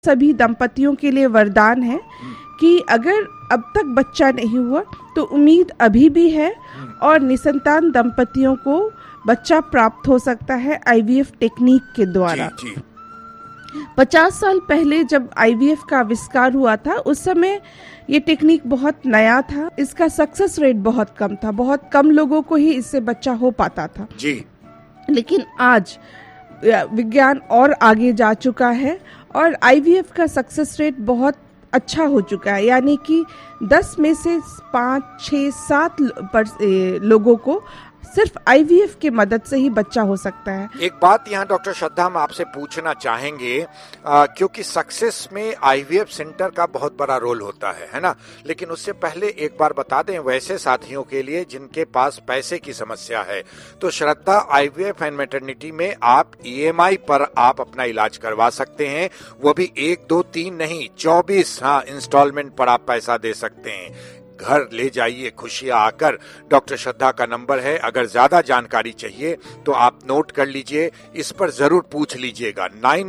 सभी दंपतियों के लिए वरदान है कि अगर अब तक बच्चा नहीं हुआ तो उम्मीद अभी भी है और निसंतान दंपतियों को बच्चा प्राप्त हो सकता है आईवीएफ टेक्निक के द्वारा। 50 साल पहले जब आईवीएफ का आविष्कार हुआ था उस समय ये टेक्निक बहुत नया था, इसका सक्सेस रेट बहुत कम था, बहुत कम लोगों को ही इससे बच्चा हो पाता था जी। लेकिन आज विज्ञान और आगे जा चुका है और आईवीएफ का सक्सेस रेट बहुत अच्छा हो चुका है, यानी कि 10 में से 5, 6, 7 लोगों को सिर्फ आईवीएफ की मदद से ही बच्चा हो सकता है। एक बात यहाँ डॉक्टर श्रद्धा हम आपसे पूछना चाहेंगे, क्योंकि सक्सेस में आईवीएफ सेंटर का बहुत बड़ा रोल होता है ना, लेकिन उससे पहले एक बार बता दें वैसे साथियों के लिए जिनके पास पैसे की समस्या है, तो श्रद्धा आईवीएफ एंड मैटरनिटी में आप ईएमआई पर आप अपना इलाज करवा सकते हैं, वो भी 1, 2, 3 नहीं 24 इंस्टॉलमेंट पर आप पैसा दे सकते हैं। घर ले जाइए खुशियां आकर। डॉक्टर श्रद्धा का नंबर है, अगर ज्यादा जानकारी चाहिए तो आप नोट कर लीजिए, इस पर जरूर पूछ लीजिएगा।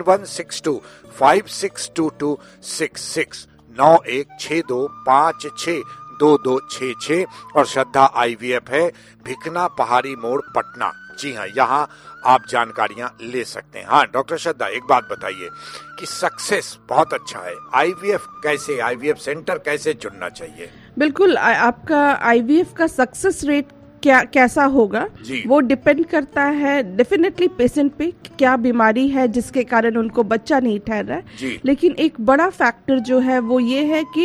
9162562266 9162562266 और श्रद्धा आईवीएफ है, भिकना पहाड़ी मोड़ पटना। जी हाँ, यहाँ आप जानकारियां ले सकते हैं। हाँ डॉक्टर श्रद्धा, एक बात बताइए कि सक्सेस बहुत अच्छा है, आईवीएफ कैसे, आईवीएफ सेंटर कैसे चुनना चाहिए? बिल्कुल, आपका आईवीएफ का सक्सेस रेट कैसा होगा वो डिपेंड करता है डेफिनेटली पेशेंट पे, क्या बीमारी है जिसके कारण उनको बच्चा नहीं ठहर रहा है। लेकिन एक बड़ा फैक्टर जो है वो ये है कि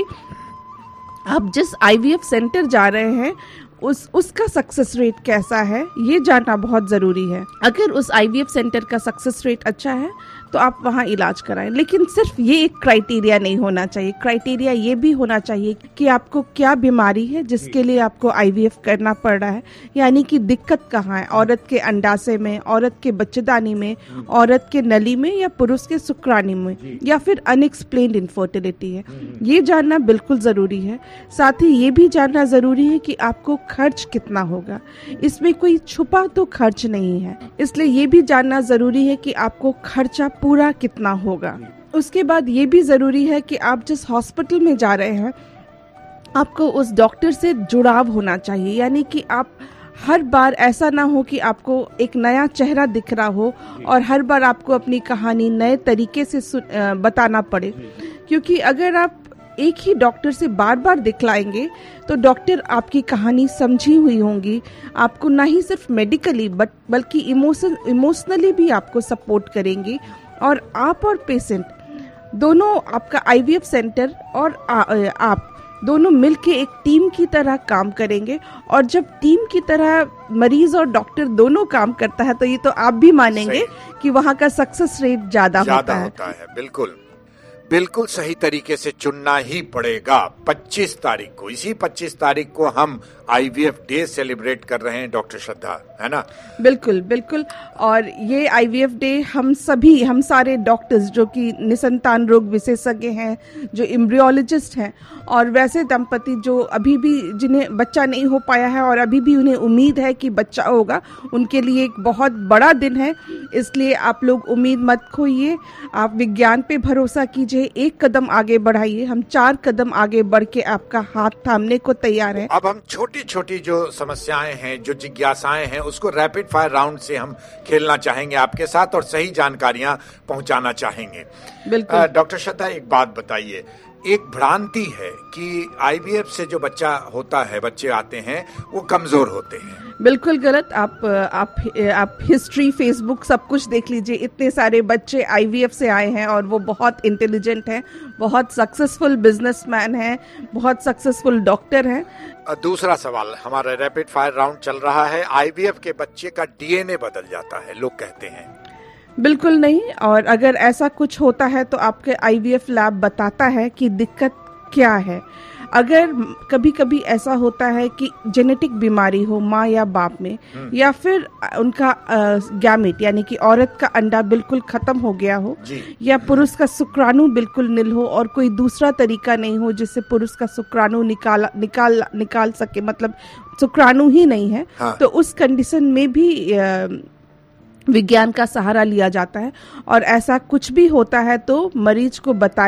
आप जिस आईवीएफ सेंटर जा रहे हैं उसका सक्सेस रेट कैसा है, ये जानना बहुत जरूरी है। अगर उस आईवीएफ सेंटर का सक्सेस रेट अच्छा है तो आप वहाँ इलाज कराएं, लेकिन सिर्फ ये एक क्राइटेरिया नहीं होना चाहिए। क्राइटेरिया ये भी होना चाहिए कि आपको क्या बीमारी है जिसके लिए आपको आईवीएफ करना पड़ रहा है, यानी कि दिक्कत कहाँ है, औरत के अंडाशय में, औरत के बच्चेदानी में, औरत के नली में या पुरुष के शुक्राणु में, या फिर अनएक्सप्लेन्ड इनफर्टिलिटी है, ये जानना बिल्कुल जरूरी है। साथ ही ये भी जानना जरूरी है कि आपको खर्च कितना होगा, इसमें कोई छुपा तो खर्च नहीं है, इसलिए ये भी जानना जरूरी है कि आपको खर्चा पूरा कितना होगा। उसके बाद ये भी जरूरी है कि आप जिस हॉस्पिटल में जा रहे हैं आपको उस डॉक्टर से जुड़ाव होना चाहिए, यानी कि आप हर बार ऐसा ना हो कि आपको एक नया चेहरा दिख रहा हो और हर बार आपको अपनी कहानी नए तरीके से बताना पड़े, क्योंकि अगर आप एक ही डॉक्टर से बार बार दिखलाएंगे तो डॉक्टर आपकी कहानी समझी हुई होंगी, आपको ना ही सिर्फ मेडिकली बल्कि इमोशनली भी आपको सपोर्ट करेंगी और आप और पेशेंट दोनों, आपका आईवीएफ सेंटर और आप दोनों मिलके एक टीम की तरह काम करेंगे। और जब टीम की तरह मरीज और डॉक्टर दोनों काम करता है तो ये तो आप भी मानेंगे कि वहाँ का सक्सेस रेट ज्यादा होता है। बिल्कुल सही तरीके से चुनना ही पड़ेगा। 25 तारीख को, इसी 25 तारीख को हम आईवीएफ डे सेलिब्रेट कर रहे हैं डॉक्टर श्रद्धा, है ना? बिल्कुल बिल्कुल। और ये आईवीएफ डे हम सारे डॉक्टर्स जो कि निसंतान रोग विशेषज्ञ हैं, जो एम्ब्रियोलॉजिस्ट हैं और वैसे दंपति जो अभी भी जिन्हें बच्चा नहीं हो पाया है और अभी भी उन्हें उम्मीद है कि बच्चा होगा, उनके लिए एक बहुत बड़ा दिन है। इसलिए आप लोग उम्मीद मत खोइए, आप विज्ञान पे भरोसा कीजिए, एक कदम आगे बढ़ाइए। हम 4 कदम आगे बढ़ के आपका हाथ थामने को तैयार हैं। अब हम छोटी छोटी जो समस्याएं हैं, जो जिज्ञासाएं हैं, उसको रैपिड फायर राउंड से हम खेलना चाहेंगे आपके साथ और सही जानकारियां पहुंचाना चाहेंगे। बिल्कुल। डॉक्टर श्रद्धा, एक बात बताइए, एक भ्रांति है कि आईवीएफ से जो बच्चा होता है, बच्चे आते हैं वो कमजोर होते हैं। बिल्कुल गलत। आप हिस्ट्री, फेसबुक सब कुछ देख लीजिए, इतने सारे बच्चे आईवीएफ से आए हैं और वो बहुत इंटेलिजेंट हैं, बहुत सक्सेसफुल बिजनेसमैन हैं, बहुत सक्सेसफुल डॉक्टर हैं। दूसरा सवाल, हमारा रैपिड फायर राउंड चल रहा है, आईवीएफ के बच्चे का डीएनए बदल जाता है, लोग कहते हैं। बिल्कुल नहीं, और अगर ऐसा कुछ होता है तो आपके आईवीएफ लैब बताता है कि दिक्कत क्या है। अगर कभी कभी ऐसा होता है कि जेनेटिक बीमारी हो माँ या बाप में, या फिर उनका गैमेट यानी कि औरत का अंडा बिल्कुल खत्म हो गया हो, या पुरुष का शुक्राणु बिल्कुल निल हो और कोई दूसरा तरीका नहीं हो जिससे पुरुष का शुक्राणु निकाल सके, मतलब शुक्राणु ही नहीं है, तो उस कंडीशन में भी विज्ञान का सहारा लिया जाता है और ऐसा कुछ भी होता है तो मरीज को बताया